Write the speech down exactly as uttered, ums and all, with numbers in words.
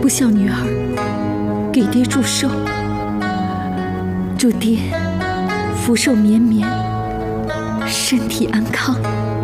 不孝女儿，给爹祝寿，祝爹福寿绵绵，身体安康。